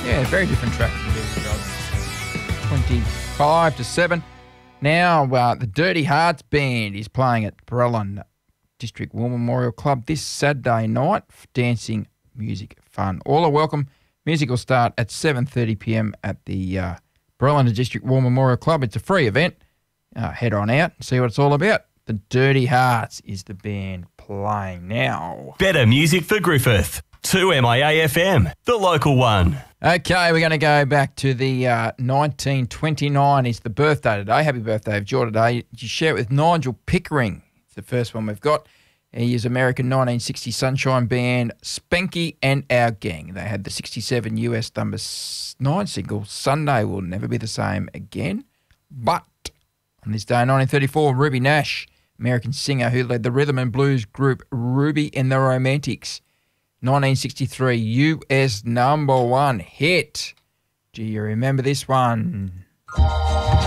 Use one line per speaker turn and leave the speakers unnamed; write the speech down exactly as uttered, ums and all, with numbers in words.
Yeah, very different track from Dirty Dozen. twenty-five to seven. Now, uh, the Dirty Hearts Band is playing at Barellan District War Memorial Club this Saturday night for dancing, music, fun. All are welcome. Music will start at seven thirty p m at the uh, Barellan District War Memorial Club. It's a free event. Uh, head on out and see what it's all about. The Dirty Hearts is the band playing now.
Better music for Griffith. two M I A F M, the local one.
Okay, we're going to go back to the uh, nineteen twenty-nine. It's the birthday today. Happy birthday of George today. You share it with Nigel Pickering. It's the first one we've got. He is American nineteen sixty Sunshine Band, Spanky and Our Gang. They had the sixty-seven U S number nine single, Sunday Will Never Be the Same Again. But on this day, nineteen thirty-four, Ruby Nash, American singer who led the rhythm and blues group Ruby and the Romantics. nineteen sixty-three U S number one hit. Do you remember this one?